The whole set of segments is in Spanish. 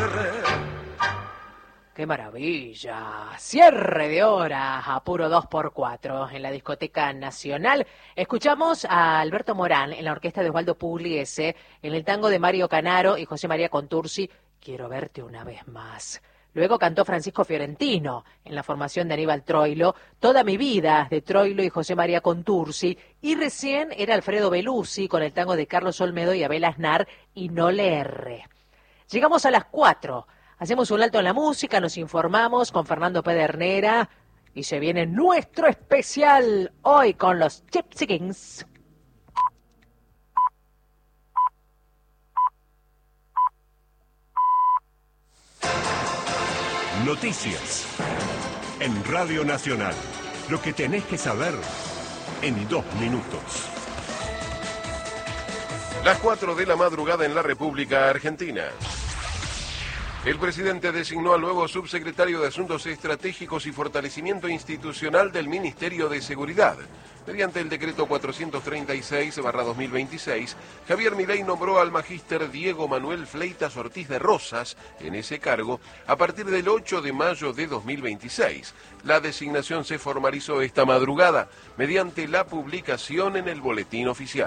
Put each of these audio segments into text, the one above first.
¡Qué maravilla! Cierre de hora a puro 2x4 en la Discoteca Nacional. Escuchamos a Alberto Morán en la orquesta de Osvaldo Pugliese, en el tango de Mario Canaro y José María Contursi, Quiero verte una vez más. Luego cantó Francisco Fiorentino en la formación de Aníbal Troilo, Toda mi vida de Troilo y José María Contursi, y recién era Alfredo Belusi con el tango de Carlos Olmedo y Abel Aznar, Y no le erré. Llegamos a las 4. Hacemos un alto en la música, nos informamos con Fernando Pedernera y se viene nuestro especial hoy con los Gypsy Kings. Noticias en Radio Nacional. Lo que tenés que saber en 2 minutos. Las 4 de la madrugada en la República Argentina. El presidente designó al nuevo subsecretario de Asuntos Estratégicos y Fortalecimiento Institucional del Ministerio de Seguridad. Mediante el decreto 436/2026, Javier Milei nombró al magíster Diego Manuel Fleitas Ortiz de Rosas en ese cargo a partir del 8 de mayo de 2026. La designación se formalizó esta madrugada mediante la publicación en el Boletín Oficial.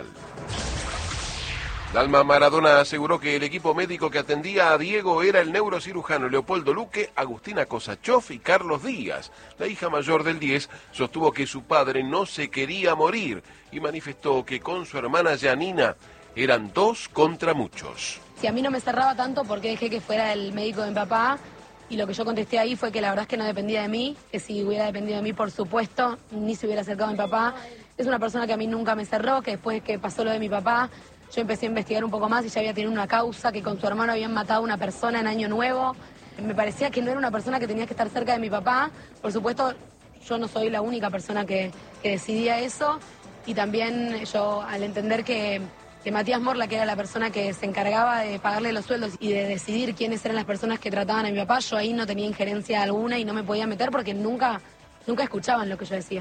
Dalma Maradona aseguró que el equipo médico que atendía a Diego era el neurocirujano Leopoldo Luque, Agustina Kosachov y Carlos Díaz. La hija mayor del 10 sostuvo que su padre no se quería morir y manifestó que con su hermana Yanina eran 2 contra muchos. Si a mí no me cerraba tanto, ¿por qué dejé que fuera el médico de mi papá? Y lo que yo contesté ahí fue que la verdad es que no dependía de mí, que si hubiera dependido de mí, por supuesto, ni se hubiera acercado a mi papá. Es una persona que a mí nunca me cerró, que después que pasó lo de mi papá, yo empecé a investigar un poco más y ya había tenido una causa que con su hermano habían matado a una persona en Año Nuevo. Me parecía que no era una persona que tenía que estar cerca de mi papá. Por supuesto, yo no soy la única persona que decidía eso. Y también yo, al entender que Matías Morla, que era la persona que se encargaba de pagarle los sueldos y de decidir quiénes eran las personas que trataban a mi papá, yo ahí no tenía injerencia alguna y no me podía meter porque nunca escuchaban lo que yo decía.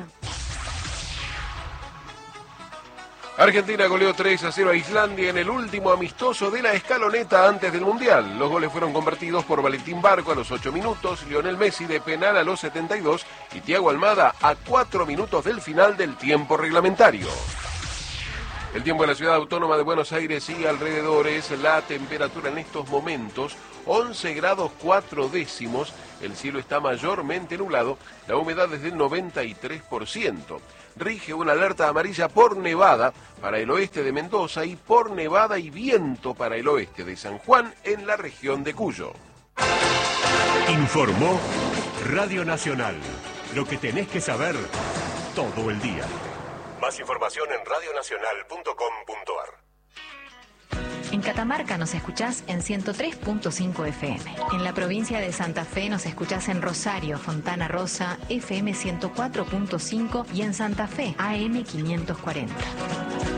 Argentina goleó 3-0 a Islandia en el último amistoso de la escaloneta antes del Mundial. Los goles fueron convertidos por Valentín Barco a los 8 minutos, Lionel Messi de penal a los 72 y Thiago Almada a 4 minutos del final del tiempo reglamentario. El tiempo en la ciudad autónoma de Buenos Aires y alrededores, la temperatura en estos momentos 11 grados 4 décimos, el cielo está mayormente nublado, la humedad es del 93%. Rige una alerta amarilla por nevada para el oeste de Mendoza y por nevada y viento para el oeste de San Juan en la región de Cuyo. Informó Radio Nacional. Lo que tenés que saber todo el día. Más información en radionacional.com.ar. En Catamarca nos escuchás en 103.5 FM. En la provincia de Santa Fe nos escuchás en Rosario, Fontana Rosa, FM 104.5 y en Santa Fe, AM 540.